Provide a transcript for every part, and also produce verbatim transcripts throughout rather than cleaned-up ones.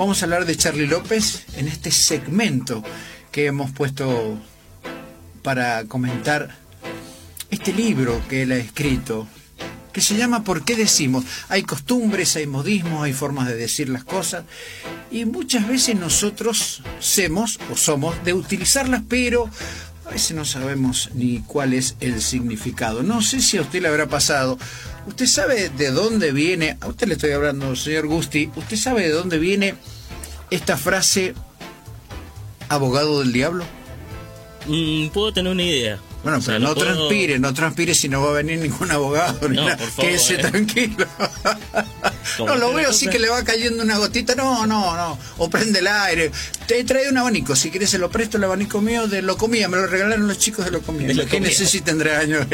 Vamos a hablar de Charly López en este segmento que hemos puesto para comentar este libro que él ha escrito, que se llama ¿Por qué decimos? Hay costumbres, hay modismos, hay formas de decir las cosas, y muchas veces nosotros hacemos o somos de utilizarlas, pero a veces no sabemos ni cuál es el significado. No sé si a usted le habrá pasado. ¿Usted sabe de dónde viene? A usted le estoy hablando, señor Gusti. ¿Usted sabe de dónde viene esta frase abogado del diablo? Mm, puedo tener una idea. Bueno, o sea, pero no puedo... transpire, no transpire si no va a venir ningún abogado. Ni no, nada. por favor, Quédese eh. tranquilo. No, lo veo así que le va cayendo una gotita. No, no, no. O prende el aire. Te trae un abanico. Si quieres se lo presto, el abanico mío de Locomía. Me lo regalaron los chicos de Locomía. De Que Locomía. necesiten tres años.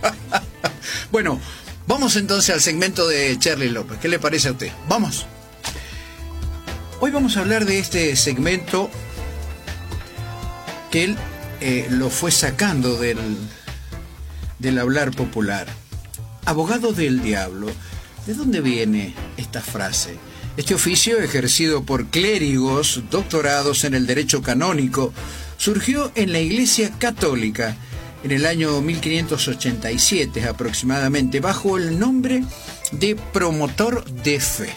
Bueno, vamos entonces al segmento de Charly López. ¿Qué le parece a usted? Vamos. Hoy vamos a hablar de este segmento que él eh, lo fue sacando del, del hablar popular. Abogado del diablo. ¿De dónde viene esta frase? Este oficio, ejercido por clérigos doctorados en el derecho canónico, surgió en la Iglesia Católica en el año mil quinientos ochenta y siete aproximadamente, bajo el nombre de promotor de fe.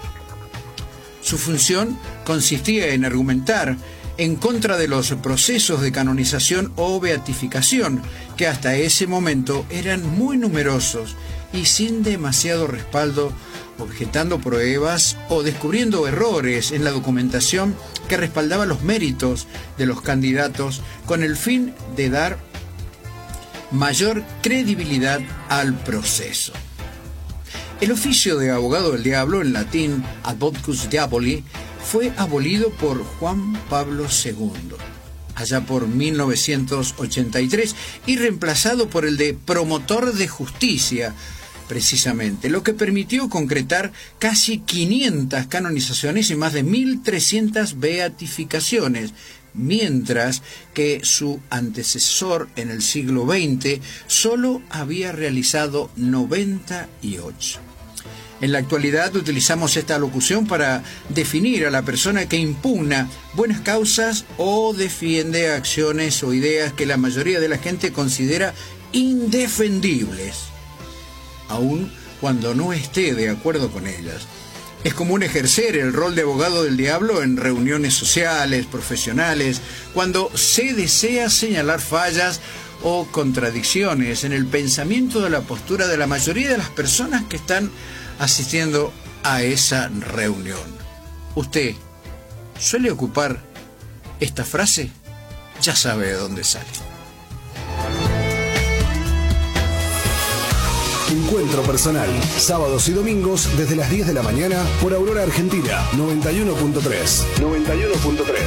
Su función consistía en argumentar en contra de los procesos de canonización o beatificación, que hasta ese momento eran muy numerosos y sin demasiado respaldo, objetando pruebas o descubriendo errores en la documentación que respaldaba los méritos de los candidatos, con el fin de dar mayor credibilidad al proceso. El oficio de abogado del diablo, en latín advocatus diaboli, fue abolido por Juan Pablo segundo, allá por mil novecientos ochenta y tres, y reemplazado por el de promotor de justicia, precisamente, lo que permitió concretar casi quinientas canonizaciones y más de mil trescientas beatificaciones, mientras que su antecesor en el siglo veinte solo había realizado noventa y ocho. En la actualidad utilizamos esta locución para definir a la persona que impugna buenas causas o defiende acciones o ideas que la mayoría de la gente considera indefendibles, aun cuando no esté de acuerdo con ellas. Es común ejercer el rol de abogado del diablo en reuniones sociales, profesionales, cuando se desea señalar fallas o contradicciones en el pensamiento de la postura de la mayoría de las personas que están asistiendo a esa reunión. ¿Usted suele ocupar esta frase? Ya sabe de dónde sale. Encuentro personal, sábados y domingos desde las diez de la mañana por Aurora Argentina, noventa y uno punto tres. noventa y uno punto tres.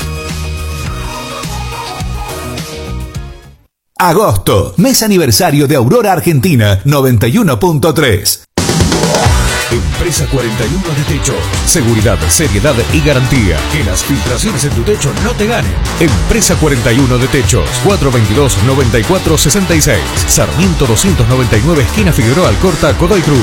Agosto, mes aniversario de Aurora Argentina, noventa y uno punto tres. Empresa cuarenta y uno de Techo. Seguridad, seriedad y garantía. Que las filtraciones en tu techo no te ganen. Empresa cuarenta y uno de Techos. cuatro veintidós, noventa y cuatro, sesenta y seis. Sarmiento doscientos noventa y nueve, esquina Figueroa Alcorta, Godoy Cruz.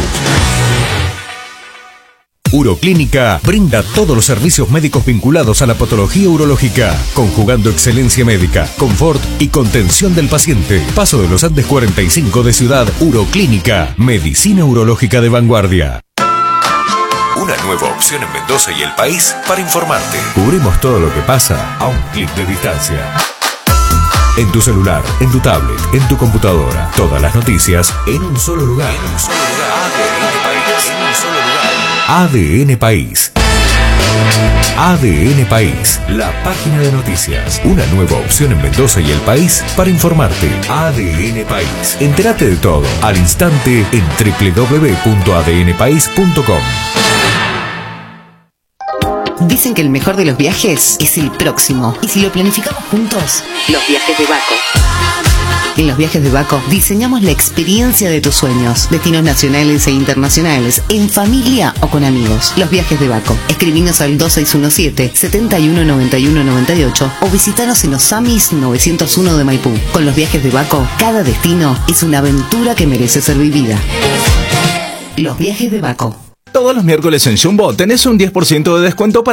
Uroclínica brinda todos los servicios médicos vinculados a la patología urológica, conjugando excelencia médica, confort y contención del paciente. Paso de los Andes cuarenta y cinco de Ciudad. Uroclínica, medicina urológica de vanguardia. Una nueva opción en Mendoza y el país para informarte. Cubrimos todo lo que pasa a un clic de distancia. En tu celular, en tu tablet, en tu computadora. Todas las noticias en un solo lugar. En un solo lugar. A D N País. A D N País, la página de noticias. Una nueva opción en Mendoza y el país para informarte. A D N País. Entérate de todo al instante en doble u doble u doble u punto a d n país punto com. Dicen que el mejor de los viajes es el próximo. Y si lo planificamos juntos, los viajes de Baco. En los viajes de Baco diseñamos la experiencia de tus sueños. Destinos nacionales e internacionales, en familia o con amigos. Los viajes de Baco. Escribinos al dos seis uno siete, siete uno nueve uno nueve ocho o visitanos en los Amis novecientos uno de Maipú. Con los viajes de Baco, cada destino es una aventura que merece ser vivida. Los viajes de Baco. Todos los miércoles en Jumbo tenés un diez por ciento de descuento para